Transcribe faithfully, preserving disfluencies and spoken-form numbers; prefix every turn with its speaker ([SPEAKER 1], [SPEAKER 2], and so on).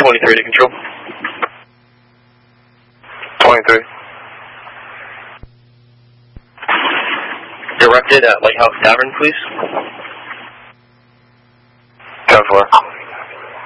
[SPEAKER 1] twenty-three to control.
[SPEAKER 2] twenty-three.
[SPEAKER 1] Directed at Lighthouse Tavern, please.
[SPEAKER 2] ten four.